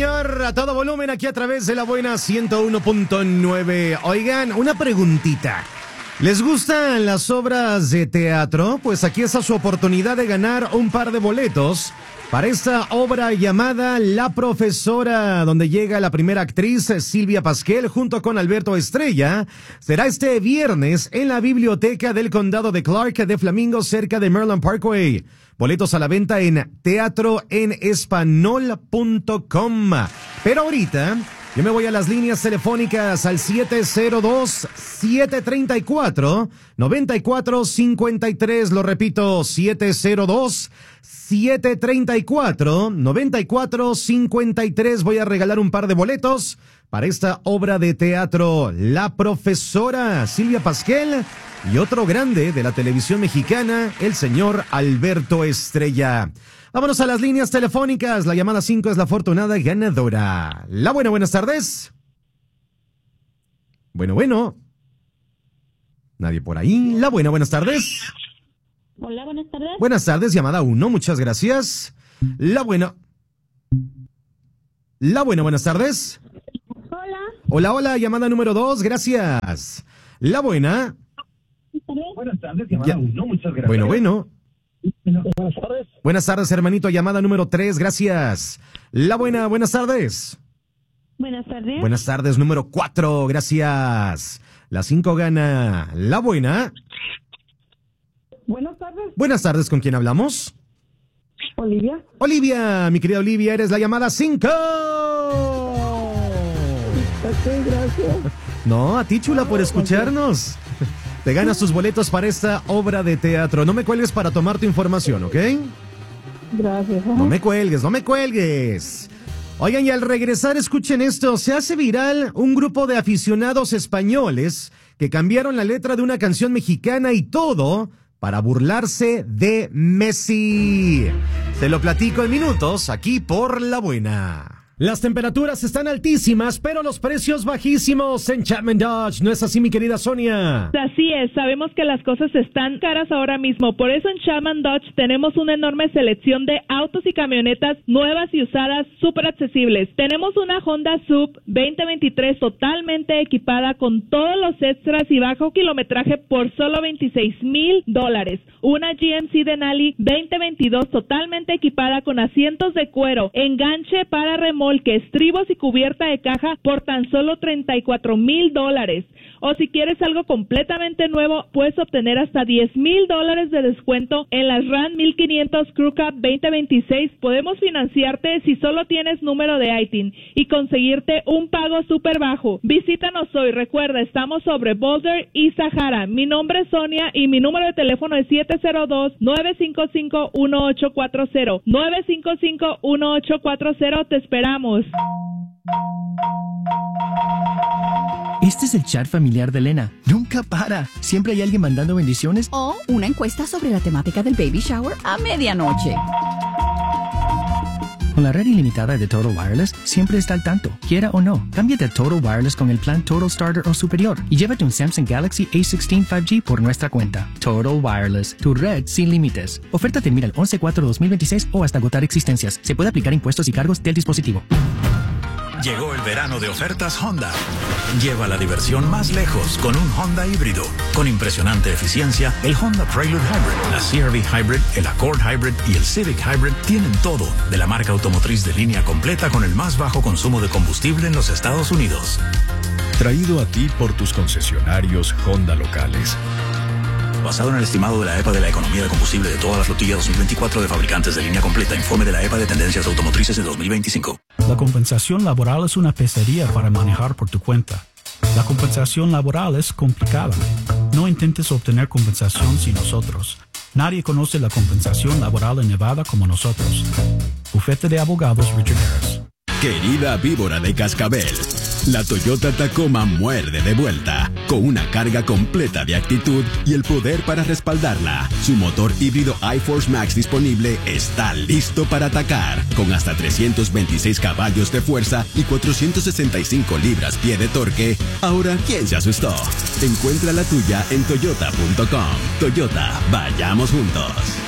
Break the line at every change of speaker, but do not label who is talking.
señor, a todo volumen aquí a través de La Buena 101.9. Oigan, una preguntita. ¿Les gustan las obras de teatro? Pues aquí está su oportunidad de ganar un par de boletos para esta obra llamada La Profesora, donde llega la primera actriz Silvia Pasquel junto con Alberto Estrella. Será este viernes en la Biblioteca del Condado de Clark de Flamingo, cerca de Maryland Parkway. Boletos a la venta en teatroenespanol.com. Pero ahorita yo me voy a las líneas telefónicas al 702-734-9453. Lo repito, 702-734-9453. Voy a regalar un par de boletos para esta obra de teatro, La Profesora, Silvia Pasquel, y otro grande de la televisión mexicana, el señor Alberto Estrella. Vámonos a las líneas telefónicas. La llamada 5 es la afortunada ganadora. La buena, buenas tardes. Bueno. Nadie por ahí. La buena, buenas tardes.
Hola, buenas tardes.
Buenas tardes, llamada 1, muchas gracias. La buena, buenas tardes. Hola, llamada número 2, gracias. La buena.
Buenas tardes, llamada 1, muchas gracias.
Bueno.
Buenas tardes.
Buenas tardes, hermanito, llamada número 3, gracias. La buena, buenas tardes.
Buenas tardes.
Buenas tardes, número 4, gracias. La 5 gana. La buena.
Buenas tardes.
Buenas tardes, ¿con quién hablamos?
Olivia.
Olivia, mi querida Olivia, eres la llamada 5.
Gracias.
No, a ti, chula, por escucharnos. Te ganas tus boletos para esta obra de teatro. No me cuelgues para tomar tu información, ¿ok?
Gracias.
No me cuelgues. Oigan, y al regresar, escuchen esto. Se hace viral un grupo de aficionados españoles que cambiaron la letra de una canción mexicana y todo para burlarse de Messi. Te lo platico en minutos, aquí por La Buena. Las temperaturas están altísimas, pero los precios bajísimos en Chapman Dodge. ¿No es así, mi querida Sonia?
Así es, sabemos que las cosas están caras ahora mismo, por eso en Chapman Dodge tenemos una enorme selección de autos y camionetas nuevas y usadas súper accesibles. Tenemos una Honda Sub 2023 totalmente equipada con todos los extras y bajo kilometraje por solo $26,000. Una GMC Denali 2022 totalmente equipada con asientos de cuero, enganche para remolque, estribos y cubierta de caja por tan solo $34,000. O si quieres algo completamente nuevo, puedes obtener hasta $10,000 de descuento en las Ram 1500 Crew Cab 2026. Podemos financiarte si solo tienes número de ITIN y conseguirte un pago súper bajo. Visítanos hoy. Recuerda, estamos sobre Boulder y Sahara. Mi nombre es Sonia y mi número de teléfono es 702-955-1840. 955-1840. Te esperamos.
Este es el chat familiar de Elena. Nunca para. Siempre hay alguien mandando bendiciones.
O una encuesta sobre la temática del baby shower a medianoche.
Con la red ilimitada de Total Wireless, siempre está al tanto, quiera o no. Cámbiate a Total Wireless con el plan Total Starter o superior y llévate un Samsung Galaxy A16 5G por nuestra cuenta. Total Wireless, tu red sin límites. Oferta termina el 11/4/2026 o hasta agotar existencias. Se puede aplicar impuestos y cargos del dispositivo.
Llegó el verano de ofertas Honda. Lleva la diversión más lejos con un Honda híbrido. Con impresionante eficiencia, el Honda Prelude Hybrid, la CR-V Hybrid, el Accord Hybrid y el Civic Hybrid tienen todo de la marca automotriz de línea completa con el más bajo consumo de combustible en los Estados Unidos.
Traído a ti por tus concesionarios Honda locales.
Basado en el estimado de la EPA de la economía de combustible de toda la flotilla 2024 de fabricantes de línea completa, informe de la EPA de tendencias automotrices de 2025.
La compensación laboral es una pesadilla para manejar por tu cuenta. La compensación laboral es complicada. No intentes obtener compensación sin nosotros. Nadie conoce la compensación laboral en Nevada como nosotros. Bufete de Abogados Richard Harris.
Querida víbora de cascabel, la Toyota Tacoma muerde de vuelta, con una carga completa de actitud y el poder para respaldarla. Su motor híbrido iForce Max disponible está listo para atacar, con hasta 326 caballos de fuerza y 465 libras-pie de torque. Ahora, ¿quién se asustó? Encuentra la tuya en toyota.com. Toyota, vayamos juntos.